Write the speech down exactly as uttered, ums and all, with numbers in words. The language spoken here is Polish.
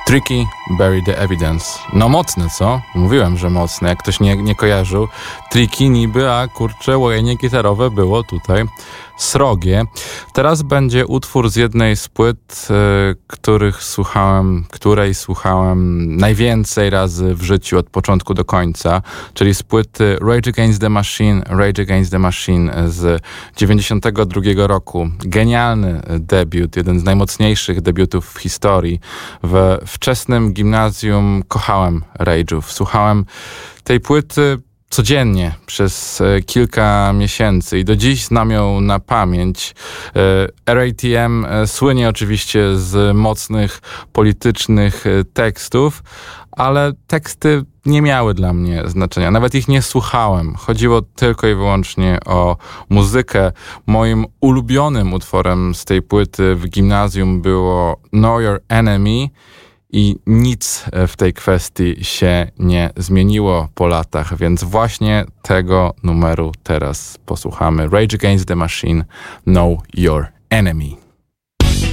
Tricky, Bury the Evidence. No mocne, co? Mówiłem, że mocne. Jak ktoś nie, nie kojarzył. Tricky niby, a kurczę, łojenie gitarowe było tutaj srogie. Teraz będzie utwór z jednej z płyt, y, których słuchałem, której słuchałem najwięcej razy w życiu od początku do końca, czyli z płyty Rage Against the Machine, Rage Against the Machine z dziewięćdziesiątego drugiego roku. Genialny debiut, jeden z najmocniejszych debiutów w historii. W wczesnym gimnazjum kochałem Rage'ów. Słuchałem tej płyty codziennie przez e, kilka miesięcy i do dziś znam ją na pamięć. E, R A T M e, słynie oczywiście z mocnych politycznych e, tekstów, ale teksty nie miały dla mnie znaczenia. Nawet ich nie słuchałem. Chodziło tylko i wyłącznie o muzykę. Moim ulubionym utworem z tej płyty w gimnazjum było Know Your Enemy. I nic w tej kwestii się nie zmieniło po latach, więc właśnie tego numeru teraz posłuchamy. Rage Against the Machine, Know Your Enemy.